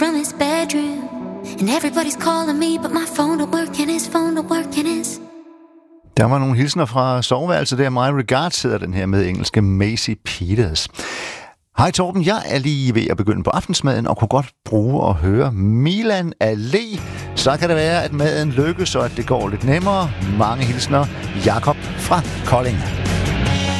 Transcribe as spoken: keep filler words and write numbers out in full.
from his bedroom. And everybody's calling me, but my phone don't work and his phone don't work and his... Der var nogle hilsner fra soveværelset der. My Regards hedder den her med engelske Maisie Peters. Hej Torben, jeg er lige ved at begynde på aftensmaden og kunne godt bruge at høre Milan Allé. Så kan det være, at maden lykkes, og at det går lidt nemmere. Mange hilsner. Jakob fra Kolding.